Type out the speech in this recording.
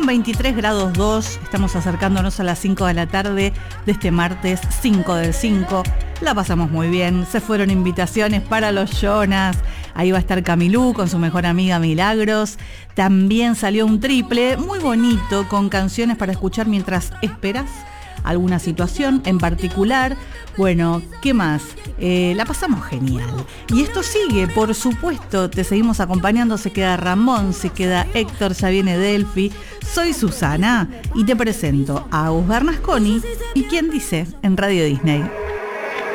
23 grados 2, estamos acercándonos a las 5 de la tarde de este martes 5 del 5. La pasamos muy bien, se fueron invitaciones para los Jonas, ahí va a estar Camilú con su mejor amiga Milagros. También salió un triple muy bonito con canciones para escuchar mientras esperas alguna situación en particular. Bueno, ¿qué más? La pasamos genial. Y esto sigue, por supuesto, te seguimos acompañando. Se queda Ramón, se queda Héctor, ya viene Delphi. Soy Susana y te presento a Agus Bernasconi y ¿Quién dice? En Radio Disney.